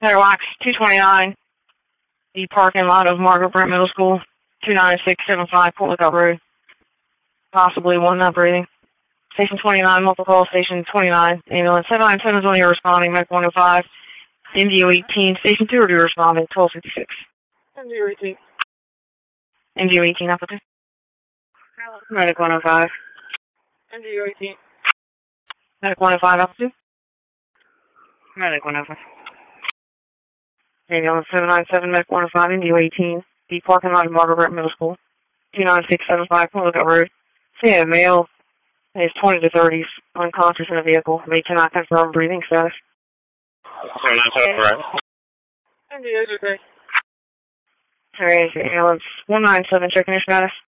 Letterbox 229, the parking lot of Margaret Brent Middle School, 29675 Port Lookout Road. Possibly one not breathing. Station 29, multiple call, Station 29, ambulance. 797 is only responding, Medic 105. MDO 18, Station 2 are responding, 1256. MDO 18. MDO 18, up to Medic 105. MDO 18. Medic 105, up to Medic 105. Ambulance 797, Medic 105, MDO 18, the parking lot of Margaret Brent Middle School, 29675 Port Lookout Road. So yeah, male. Is 20 to 30s, unconscious in a vehicle. They cannot confirm breathing status. 797, right? MDO's okay. Alright, ambulance 197, checking your status.